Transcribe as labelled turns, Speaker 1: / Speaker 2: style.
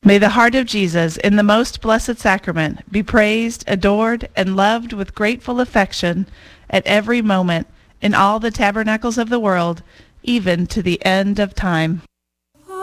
Speaker 1: May the heart of Jesus in the most blessed sacrament be praised, adored, and loved with grateful affection at every moment in all the tabernacles of the world, even to the end of time.